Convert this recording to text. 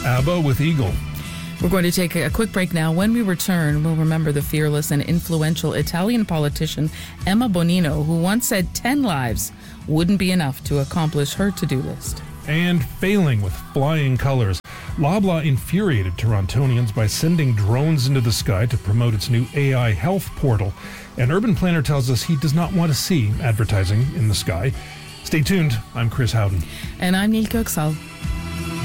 ABBA with Eagle. We're going to take a quick break now. When we return, we'll remember the fearless and influential Italian politician Emma Bonino, who once said 10 lives wouldn't be enough to accomplish her to-do list. And failing with flying colors. Loblaw infuriated Torontonians by sending drones into the sky to promote its new AI health portal. An urban planner tells us he does not want to see advertising in the sky. Stay tuned. I'm Chris Howden. And I'm Neil Kirksall.